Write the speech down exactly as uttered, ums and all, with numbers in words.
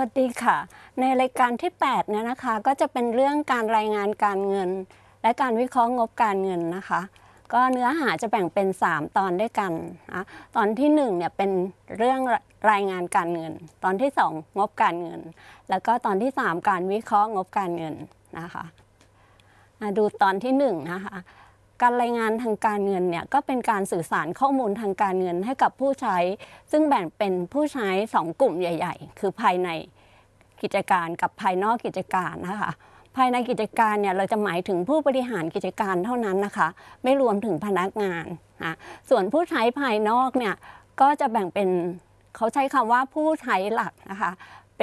วัสดีค่ะในรายการที่แปดเนี่ยนะคะก็จะเป็นเรื่องการรายงานการเงินและการวิเคราะห์งบการเงินนะคะก็เนื้อหาจะแบ่งเป็นสามตอนด้วยกันนะตอนที่หนึ่งเนี่ยเป็นเรื่องรายงานการเงินตอนที่สองงบการเงินแล้วก็ตอนที่สามการวิเคราะห์งบการเงินนะคะมาดูตอนที่หนึ่งนะคะการรายงานทางการเงินเนี่ยก็เป็นการสื่อสารข้อมูลทางการเงินให้กับผู้ใช้ซึ่งแบ่งเป็นผู้ใช้สองกลุ่มใหญ่ๆคือภายในกิจการกับภายนอกกิจการนะคะภายในกิจการเนี่ยเราจะหมายถึงผู้บริหารกิจการเท่านั้นนะคะไม่รวมถึงพนักงานนะส่วนผู้ใช้ภายนอกเนี่ยก็จะแบ่งเป็นเขาใช้คำว่าผู้ใช้หลักนะคะ